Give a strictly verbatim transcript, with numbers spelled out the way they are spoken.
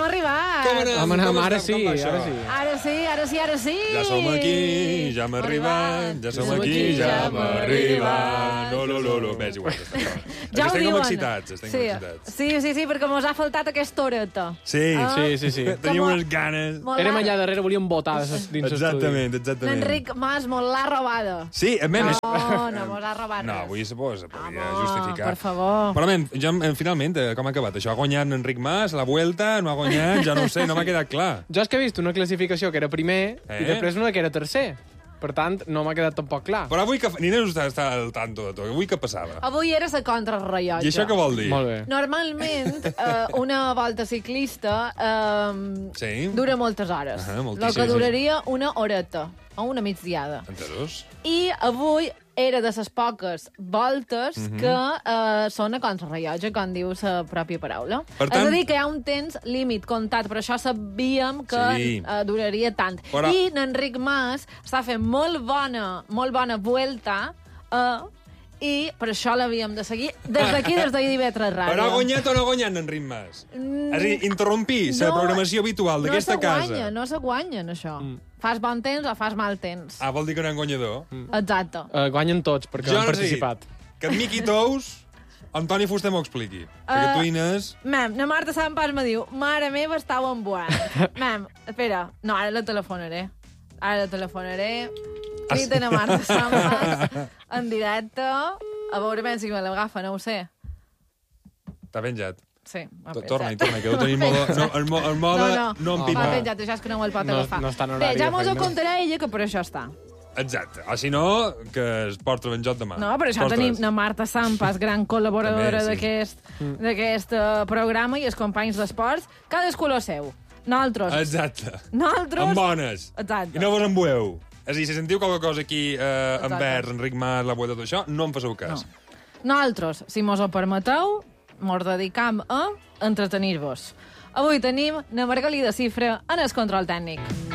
arribat. Com anem? Home, anem, Com ara estem? sí, Com va això? ara sí. Ara sí, ara sí, ara sí. Ja som aquí, ja hem arribat, ja som aquí, ja hem arribat. No, no, no, no, ves, igual. Ja ho estem com diuen. excitats, estem sí. com excitats. Sí, sí, sí, perquè mos ha faltat aquesta horeta. Sí, Ah. Sí, sí, sí. tenim Com a- unes ganes. Molt Érem la- allà darrere, volíem votar dins l'estudi. Exactament, exactament. L'Enric Mas mos l'ha robada. Sí, a més... No, no mos ha robat No, res. avui se posa, podria Home, justificar. per favor. Però, men, jo, em, finalment, eh, com ha acabat? Això ha guanyat Enric Mas, la Vuelta, no ha guanyat, ja no ho sé, no m'ha quedat clar. Jo és que he vist una classificació que era primer Eh? i després una que era tercer. Per tant, no m'ha quedat tampoc clar. Però avui que... Nina no està, està al tanto de tot. Avui què passava? Avui era la contrarrellotge. I això què vol dir? Molt bé. Normalment, eh, una volta ciclista eh, Sí. dura moltes hores. Ah, El moltíssimes. que duraria una horeta o una migdiada. Entesos? I avui era de les poques voltes Mhm. que eh, són a contrarrellotge, com diu la pròpia paraula. Per És tant- a dir, que hi ha un temps límit comptat, per això sabíem que Sí. eh, duraria tant. Però- I n'Enric Mas està fent molt bona, molt bona vuelta eh, i per això l'havíem de seguir des d'aquí, des d'ahir divendres ràdio. Però ha guanyat o no ha guanyat Enric Mas? Mm. És a dir, interrompir la programació habitual d'aquesta no se guanya, casa. No se guanya, en això. Mm. Fas bon temps o fas mal temps. Ah, vol dir que no hi ha guanyador? Mm. Exacte. Uh, guanyen tots, perquè Jo han necessito participat. que en Miqui Tous, Antoni Fuster m'ho expliqui. Perquè Uh, tu, Inés... Mem, la Marta Sampas me diu, mare meva, estàu en buant. Mem, espera, no, ara la telefonaré. Ara la telefonaré. Criden a Marta Sampas en directe. A veure ben si me l'agafa, no ho sé. T'ha penjat. Sí, m'ha To- penjat. Torna-hi, torna-hi, que ho tenim modo... No, el, mo el mode no, no, no em M'ha pipa. penjat, això és que no me'l pot No- agafar. no està en Bé, horari ja de mos ho feina. contarà ella, que per això està. Exacte. O si no, que es porta ben joc demà. No, per això Ostres. tenim la Marta Sampas, gran col·laboradora També, sí. d'aquest d'aquest eh, programa, i els companys d'esports, cadascú lo seu. Nosaltres. Exacte. Nosaltres... Amb bones. Exacte. I no vos embueu. És a dir, si sentiu qualque cosa aquí eh, Exacte. envers Enric Mas, la Vuelta, tot això, no en faceu cas. No. Nosaltres, si mos ho permeteu, mos dedicam a entretenir-vos. Avui tenim na Margalida Cifra en el control tècnic.